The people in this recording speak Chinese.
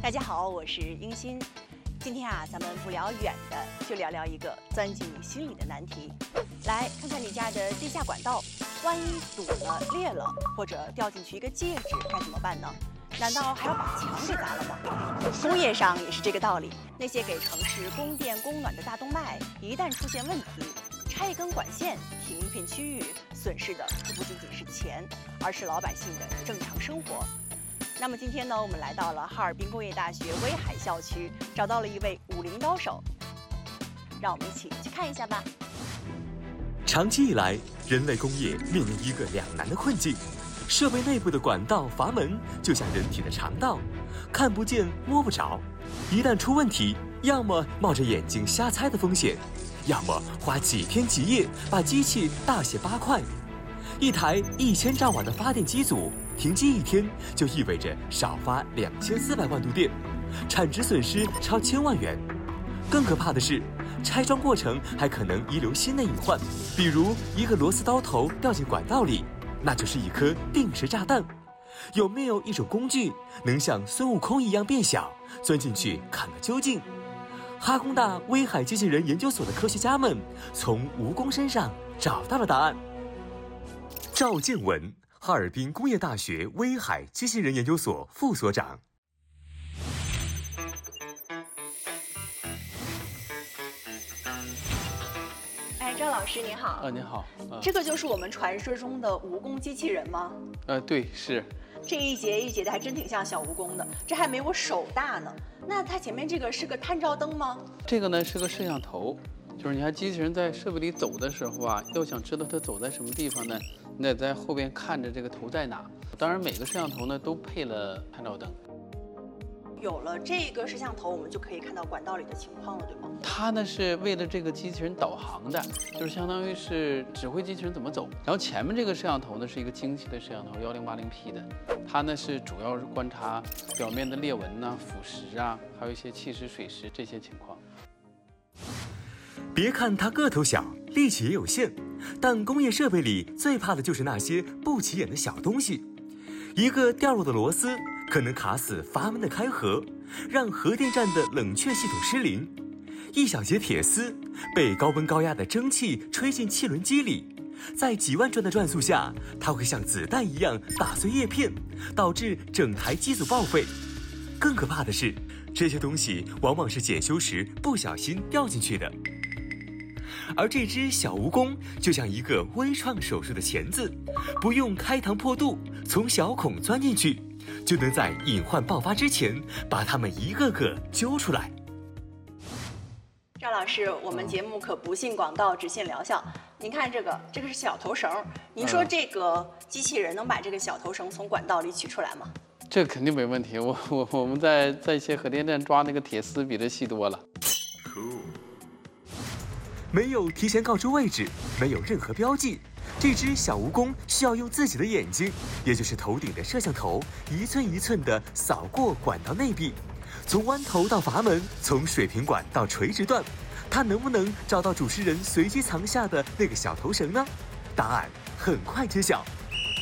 大家好，我是英欣。今天咱们不聊远的，就聊聊一个钻进你心里的难题。来看看你家的地下管道，万一堵了、裂了，或者掉进去一个戒指，该怎么办呢？难道还要把墙给砸了吗？工业上也是这个道理。那些给城市供电供暖的大动脉，一旦出现问题，拆一根管线，停一片区域，损失的可不仅仅是钱，而是老百姓的正常生活。那么今天呢，我们来到了哈尔滨工业大学威海校区，找到了一位武林高手，让我们一起去看一下吧。 长期以来，人类工业面临一个两难的困境：设备内部的管道阀门就像人体的肠道，看不见摸不着，一旦出问题，要么冒着眼睛瞎猜的风险，要么花几天几夜把机器大卸八块。一台1000兆瓦的发电机组停机1天，就意味着少发2400万度电，产值损失超1000万元。更可怕的是，拆装过程还可能遗留新的隐患，比如一个螺丝刀头掉进管道里，那就是一颗定时炸弹。有没有一种工具能像孙悟空一样变小，钻进去看个究竟？哈工大威海机器人研究所的科学家们从蜈蚣身上找到了答案。赵建文，哈尔滨工业大学威海机器人研究所副所长。 赵老师您好。 你好。 这个就是我们传说中的蜈蚣机器人吗？ 对，是。 这一节一节的还真挺像小蜈蚣的，这还没我手大呢。那它前面这个是个探照灯吗？ 这个呢是个摄像头，就是你看机器人在设备里走的时候要想知道它走在什么地方呢，你得在后边看着这个头在哪。当然每个摄像头呢都配了探照灯。 有了这个摄像头，我们就可以看到管道里的情况了，对吗？ 它呢是为了这个机器人导航的，就是相当于是指挥机器人怎么走。然后前面这个摄像头呢是一个精细的摄像头，1080P 的，它呢是主要是观察表面的裂纹腐蚀还有一些气蚀、水蚀这些情况。 别看它个头小，力气也有限，但工业设备里最怕的就是那些不起眼的小东西。一个掉落的螺丝可能卡死阀门的开合，让核电站的冷却系统失灵；一小节铁丝被高温高压的蒸汽吹进汽轮机里，在几万转的转速下，它会像子弹一样打碎叶片，导致整台机组报废。更可怕的是，这些东西往往是检修时不小心掉进去的。而这只小蜈蚣就像一个微创手术的钳子，不用开膛破肚，从小孔钻进去，就能在隐患爆发之前把它们一个个揪出来。 赵老师，我们节目可不信广告，只信疗效。您看这个是小头绳，您说这个机器人能把这个小头绳从管道里取出来吗？ 这肯定没问题，我们在一些核电站抓那个铁丝比这细多了。 没有提前告知位置，没有任何标记，这只小蜈蚣需要用自己的眼睛，也就是头顶的摄像头，一寸一寸地扫过管道内壁，从弯头到阀门，从水平管到垂直段，它能不能找到主持人随机藏下的那个小头绳呢？答案很快揭晓。